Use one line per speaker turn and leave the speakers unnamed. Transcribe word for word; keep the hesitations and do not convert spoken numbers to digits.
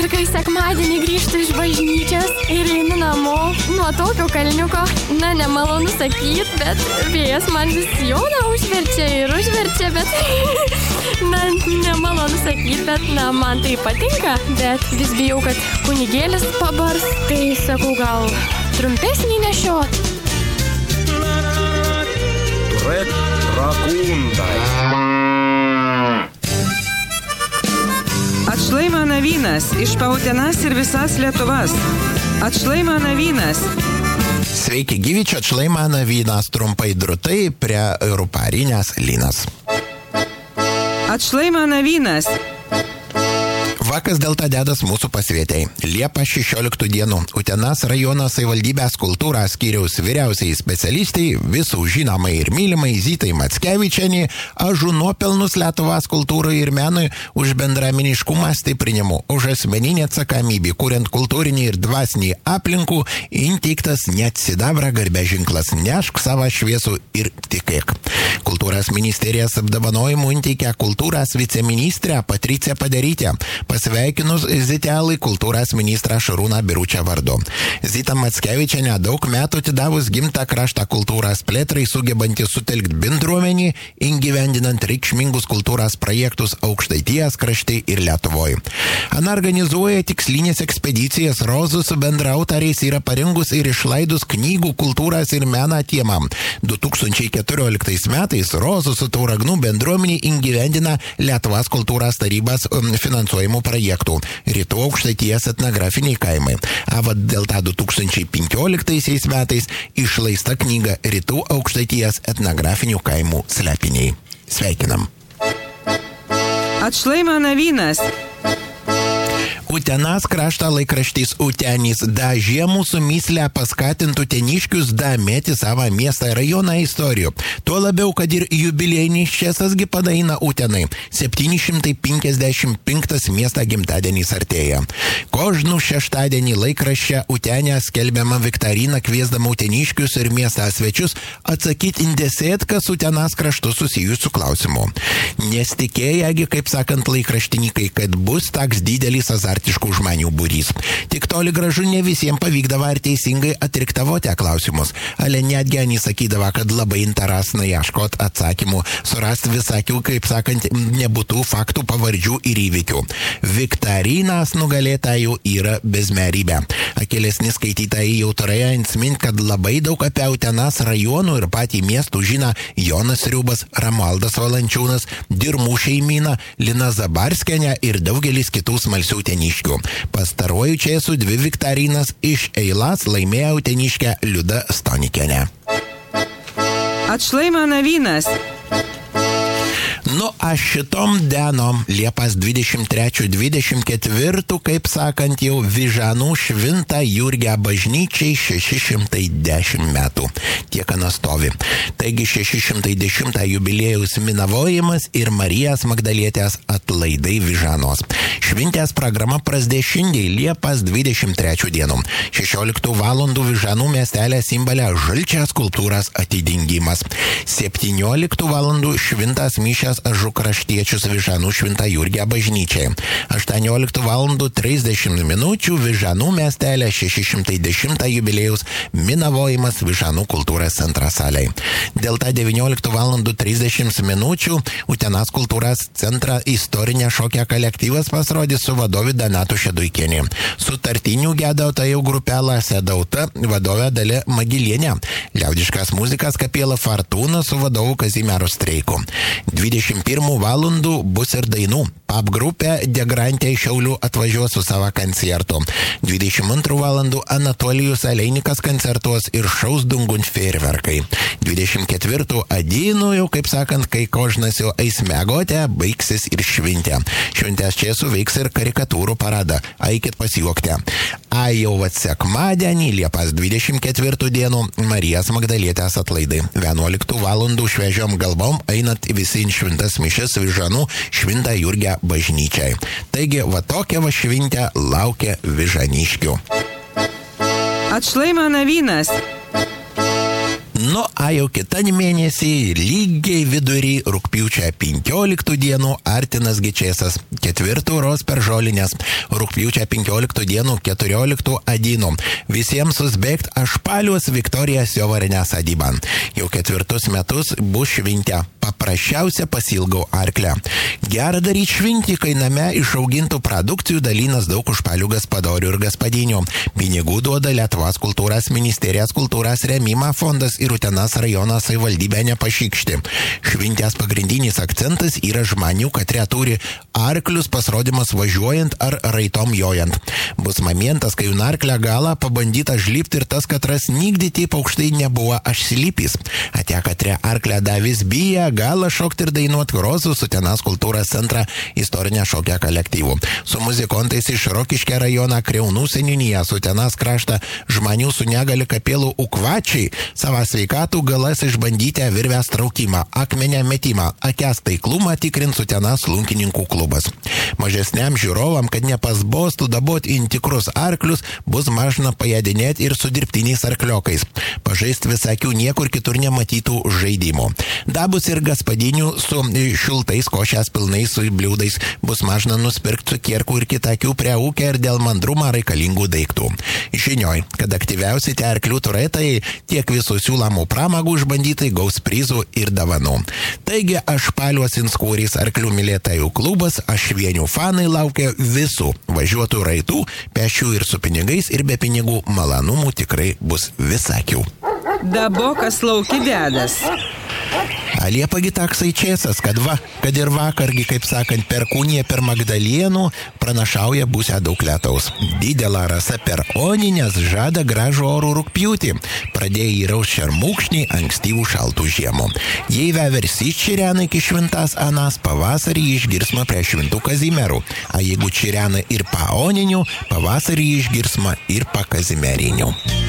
Ir kai sekmadienį grįžtu iš bažnyčios ir einu namo nuo tokio kalniuko, na, nemalonu sakyt, bet vėjas man vis jauną užverčia ir užverčia, bet na, nemalonu sakyt, bet na, man tai patinka, bet vis bijau, kad kunigėlis pabars, tai sakau, gal trumpesnį nešiot.
Turėt rakundai.
Atšlaimana vynas iš Pautenas ir visas Lietuvas. Atšlaimana vynas.
Sveiki gyvi, čia Atšlaimana vynas, trumpai drutai prie Ruparinės Linas.
Atšlaimana vynas.
Vakas dėl to dedas mūsų pasvietėjai. Liepą šešioliktą dienų Utenos rajono savivaldybės kultūros skyriaus vyriausiai specialistai, visų žinomai ir mylimai Zitai Mackevičienė, ažu nuopelnus Lietuvos kultūrai ir menui už bendruomeniškumą stiprinimu, už asmeninę atsakomybę, kuriant kultūrinį ir dvasinį aplinkų, įteiktas net sidabro garbės ženklas Nešk savo šviesų ir tikėk. Kultūros ministerijos apdovanojimų įteikė kultūros viceministrė Patricija Padarytė, pasveikinus Zitelai kultūros ministrą Šarūną Biručią vardu. Zita Mackevičienė daug metų atidavus gimtą kraštą kultūros plėtrai sugebantį sutelkti bendruomenį, įgyvendinant reikšmingus kultūros projektus Aukštaitijos krašte ir Lietuvoje. Ana organizuoja tikslinės ekspedicijas, Rozų su bendraautoriais yra parengus ir išlaidus knygų kultūros ir meno temam. du tūkstančiai keturioliktais metais Rozų su Tauragnų bendruomenė įgyvendina Lietuvos kultūros tarybos finansuojimų projektų Rytų Aukštaitijos etnografiniai kaimai. A vad dėl to du tūkstančiai penkioliktaisiais metais išleista knyga Rytų Aukštaitijos etnografinių kaimų slėpiniai. Sveikinam.
Atšlaimana vynas.
Utenos krašto laikraštis Utenys da žiemų su myslę paskatintų uteniškius domėti savo miestą ir rajoną istorijų. Tuo labiau, kad ir jubiliejinis šiesasgi padaina Utenai. septyni šimtai penkiasdešimt penktas miesto gimtadienis artėja. Kožnų šeštadienį laikraščia Utenė skelbiama viktorina kviesdama uteniškius ir miesto svečius atsakyti į desetkas Utenos kraštų susijusių klausimų. Nesitikėjagi, kaip sakant laikraštininkai, kad bus toks didelis azartiškas žmonių būrys. Tik toli gražu ne visiems pavykdavo ar teisingai atriktavo tie klausimus. Ale netgi Ani sakydavo, kad labai interesna ieškot atsakymų, surasti visokių, kaip sakant, nebūtų faktų, pavardžių ir įvykių. Viktorinas nugalėtojų yra bezmerybė. Akelesni skaitytojai jau turėjo insmint, kad labai daug apie Utenos rajonų ir patį miestų žino Jonas Riubas, Romualdas Valančiūnas, Dirmų šeimyna, Lina Zabarskienė ir daugelis kitų smalsių uteniškių. Pastaruoju čia su dvi viktorinas iš eilas laimėjo uteniškę Liuda Stonikienė.
Atšlaimana vynas.
Nu, aš šitom dienom Liepos dvidešimt trečią dvidešimt ketvirtą, kaip sakant, jau Vyžanų šventą Jurgio bažnyčiai šeši šimtai dešimt metų. Tiek ana stovi. Taigi šeši šimtai dešimt jubiliejaus minavojimas ir Marijos Magdalietės atlaidai Vyžanos. Šventės programa prasidės šiandien Liepos dvidešimt trečią dieną. šešioliktą valandą Vyžanų miestelė simbolė žalčios kultūros atidingimas. septynioliktą valandą šventas mišias ažu kraštiečius Vyžanų šventą Jurgio bažnyčiai. aštuonioliktą valandą trisdešimt minučių Vyžanų miestelė šeši šimtai dešimt jubiliejaus minavojimas Vyžanų kultūros centro salėje. Dėl to devynioliktą valandą trisdešimt minučių Utenos kultūros centro istorinė šokio kolektyvas pasirodys su vadovė Donatu Šeduikienė. Sutartinių giedautojų grupelą Sedauta vadovė Dalia Magilienė. Liaudiškas muzikas kapela Fortūna su vadovu Kazimieru Streiku. dvidešimt pirmą valandą bus ir dainų. Pop grupė Degrantė iš Šiaulių atvažiuos su savo koncertu. dvidešimt antrą valandą Anatolijus Aleinikas koncertuos ir šaus dungunt fejerverkai. dvidešimt ketvirtą dieną, jau kaip sakant, kai kožnas jau eis miegoti, baigsis ir šventė. Šventės čia suveiks ir karikatūrų parada. Eikit pasijuokti. A jau vat sekmadienį, Liepos dvidešimt ketvirtą dieną, Marijos Magdalietės atlaidai. vienuoliktą valandą šviežiom galvom einat visi į šventas mišias Vyžanų šventą Jurgio bažnyčiai. Taigi, va tokia va šventė laukia vyžaniškių.
Atšlaimana vynas.
Nu, a jau kitą mėnesį, lygiai vidury rugpjūčio penkioliktų dienų artinas gičėsas ketvirtų ros per žolinės rugpjūčio penkioliktų dienų keturioliktų adynų. Visiems susbėgt ašpalius Viktorijas Jovarinės adyban. Jau ketvirtus metus bus švintę. Paprasčiausia pasilgau arklę. Gerą daryti švintį, kai name išaugintų produkcijų dalynas daug užpalių gaspadorių ir gaspadinių. Pinigų duoda Lietuvos kultūros ministerijos kultūros remimo fondas ir Utenos rajono savivaldybė nepašykšti. Švintės pagrindinis akcentas yra žmonių, katrie turi arklius pasirodymas važiuojant ar raitom jojant. Bus momentas, kai jų arklę galą pabandyta žlipti ir tas katras nigdy taip aukštai nebuvo aš slipys. Atė katrie arklę davis biją, galą šokti ir dainuoti Rozų Utenos kultūros centrą istorinę šokę kolektyvų. Su muzikontais iš Rokiškio rajono Kriaunų seniūnijos Utenos kraštą žmonių su negali kapėlų ukvačiai savo sveikatų galas išbandyti virvės traukimą, akmenę metimą, akės taiklumą tikrins Utenos lunkininkų klubas. Mažesniam žiūrovam, kad nepasbostų dabot į tikrus arklius, bus mažna pajadinėti ir su dirbtiniais arkliokais. Pažaist visakių niekur kitur nematytų žaidimų. Dabus ir gaspadinių su šiltais košės pilnais su bliūdais bus mažna nusipirkti cukierkų ir kitakių prie ūkio ir dėl mandrumo reikalingų daiktų. Žinioj, kad aktyviausi tie arklių turėtojai tiek visų siūlomų pramagų išbandytai gaus prizų ir davanų. Taigi aš paliuos inskūrys arklių mylėtojų klubas, aš vienių fanai laukia visų važiuotų raitų, pešių ir su pinigais ir be pinigų malonumų tikrai bus visakių.
Dabokas lauki dedas.
Aliepagi taksai čėsas, kad va, kad ir vakargi, kaip sakant, per Kūniją, per Magdalienų pranašauja būsę daug lietaus. Didelą rasa per Oninės žada gražų orų rugpjūtį. Pradėjo įraus šermūkšniai ankstyvų šaltų žiemų. Jei veversiš čirena iki švintas anas, pavasarį išgirsma prie švintų Kazimierų. A jeigu čirena ir pa Oninių, pavasarį išgirsma ir pa Kazimierinių.